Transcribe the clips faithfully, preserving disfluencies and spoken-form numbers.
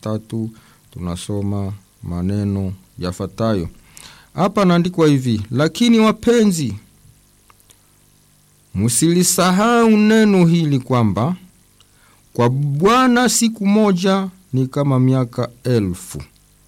tatu tunasoma maneno yafuatayo. Hapa naandikwa hivi: lakini wapenzi, msilisahau neno hili kwamba kwa Bwana siku moja ni kama miaka elfu,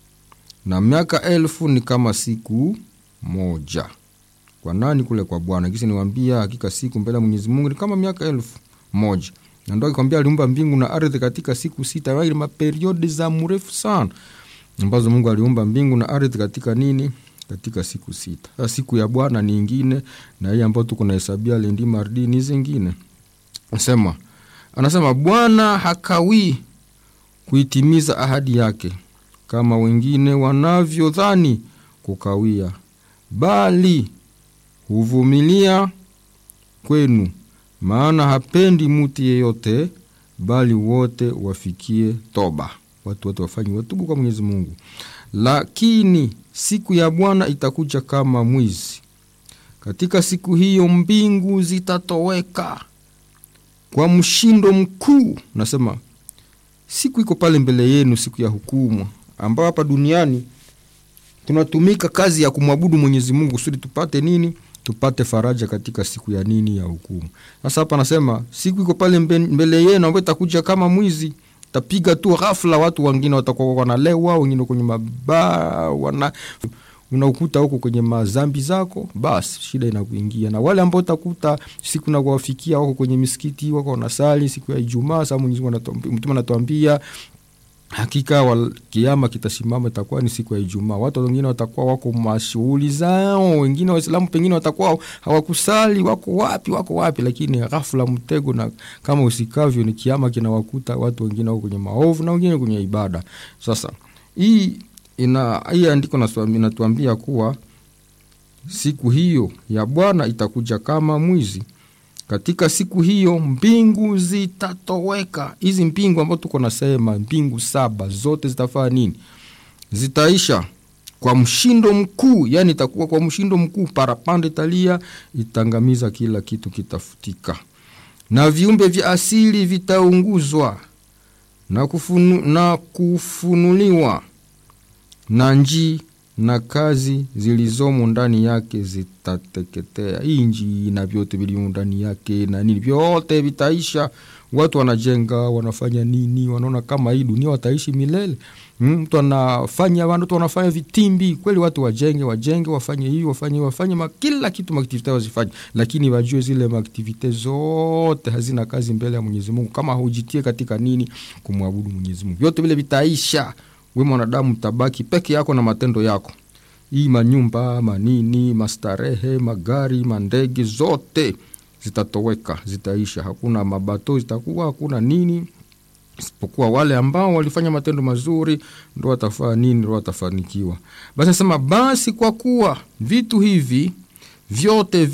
na miaka elfu ni kama siku moja. Kwa nani? Kule kwa Bwana. Kisi niwaambia hakika siku mbele ya Mwenyezi Mungu ni kama miaka elfu moja. Na ndio akikwambia aliumba mbingu na ardhi katika siku sita, wale maperiodi za mrefu sana ambazo Mungu aliumba mbingu na ardhi katika nini? Katika siku sita. Sasa siku ya Bwana ni nyingine, na hii ambayo tuko nahesabia lindima ardhi ni zingine. Anasema anasema Bwana hakawi kuitimiza ahadi yake kama wengine wanavyodhani kukawia, bali huvumilia kwenu, maana hapendi mtu yeyote, bali wote wafikie toba. Watu wote wafanye watubu kwa Mwenyezi Mungu. Lakini siku ya Bwana itakuja kama mwizi. Katika siku hiyo mbingu zitatoweka kwa mshindo mkuu. Nasema siku iko pale mbele yenu, siku ya hukumu, ambao hapa duniani tunatumika kazi ya kumwabudu Mwenyezi Mungu kusudi tupate nini? Tupate faraja katika siku ya nini? Ya hukumu. Sasa hapa nasema siku iko pale mbele yenu ambayo itakuja kama mwizi. Tapiga tu ghafla, watu wengine watakuwa wanalewa, wengine kwenye mabaa, wana unakuta huko kwenye mazambi zako, basi shida inakuingia. Na wale ambao utakuta siku na kuwafikia wako kwenye misikiti, wako wanasali siku ya Ijumaa, sababu Mwenyezi Mungu anatuambia, mtume anatuambia hakika wal kiyama kitasimama, itakuwa ni siku ya Ijumaa. Watu wengine watakuwa wako mashughuli zao, wengine Waislamu pengine watakuwa hawakusali, wako wapi wako wapi, lakini ghafla mtego, na kama usikavyo ni kiyama kinawakuta watu wengine wako kwenye maovu na wengine kwenye ibada. Sasa hii ina hii andiko natuambia kuwa siku hiyo ya Bwana itakuja kama mwizi. Katika siku hiyo mbingu zitatoweka. Hizi mbingu ambazo tuko nasema mbingu saba zote zitafanya nini? Zitaisha kwa mshindo mkuu. Yani itakuwa kwa mshindo mkuu, parapanda italia, itangamiza kila kitu, kitafutika. Na viumbe vya asili vitaunguzwa na kufunu, na kufunuliwa, na nchi na kazi zilizomo ndani yake zitateketea. Hii nchi na vyote vilivyo ndani yake na nini vyote vitaisha. Watu wanajenga, wanafanya nini, wanaona kama hii dunia wataishi milele. Mtu anafanya, watu wanafanya vitimbi, kweli watu wajenge, wajenge, wafanye hivi, wafanye wafanye ma, kila kitu maaktivite wazifanye, lakini wajue zile maaktivite zote hazina kazi mbele ya Mwenyezi Mungu kama hujitie katika nini? Kumwabudu Mwenyezi Mungu. Yote vile vitaisha. Wewe mwanadamu mtabaki peke yako na matendo yako. Hii manyumba, manini, mastarehe, magari, mandege zote zitatoweka, zitaisha. Hakuna mabato zitakuwa, hakuna nini, isipokuwa wale ambao walifanya matendo mazuri ndio watafaa nini, ndio watafanikiwa. Basi nasema basi kwa kuwa vitu hivi vyote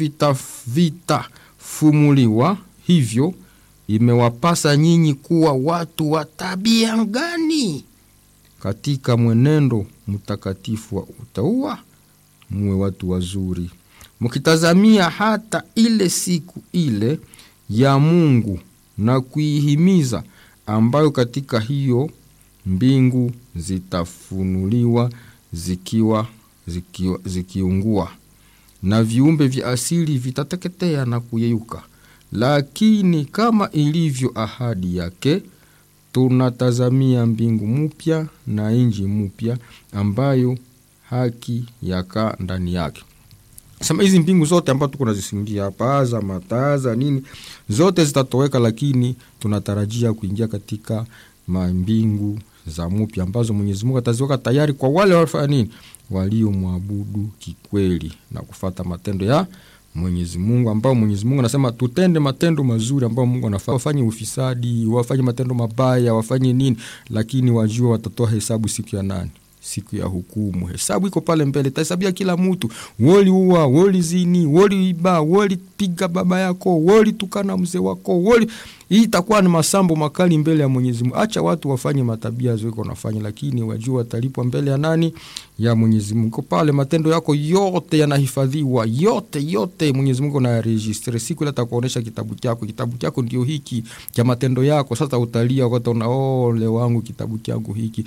vitafumuliwa, hivyo imewapasa nyinyi kuwa watu wa tabia gani katika mwenendo mtakatifu wa utaua, muwe watu wazuri, mkitazamia hata ile siku ile ya Mungu na kuihimiza, ambayo katika hiyo mbingu zitafunuliwa zikiwa zikiwa zikiungua, na viumbe vya asili vitateketea na kuyeyuka. Lakini kama ilivyo ahadi yake, tunatazamia mbingu mpya na nchi mpya ambayo haki yakaa ndani yake. Sema hizi mbingu zote ambazo tuko nazisingia hapa, za mataza nini, zote zitatoweka, lakini tunatarajia kuingia katika mbingu za mpya ambazo Mwenyezi Mungu ataziweka tayari kwa wale wafanya nini? Waliomwabudu kikweli na kufuata matendo ya Mwenyezi Mungu, ambao Mwenyezi Mungu anasema tutende matendo mazuri, ambao Mungu anafaa. Wafanye ufisadi, wafanye matendo mabaya, wafanye nini, lakini wajua watatoa hesabu siku ya nani? Siku ya hukumu. Hesabu iko pale mbele, tahesabia kila mtu. Woli uwa, woli zini, woli iba, woli piga baba yako, woli tukana mzee wako, woli. Hii itakuwa ni masambo makali mbele ya Mwenyezi Mungu. Acha watu wafanye matabia zao wanafanya, lakini wajua watalipwa mbele ya nani? Ya Mwenyezi Mungu. Iko pale matendo yako yote yanahifadhiwa, yote yote Mwenyezi Mungu na register. Siku ile atakuonesha kitabu chako, kitabu chako ndio hiki cha matendo yako. Sasa utalia wakati una ole wangu kitabu changu hiki.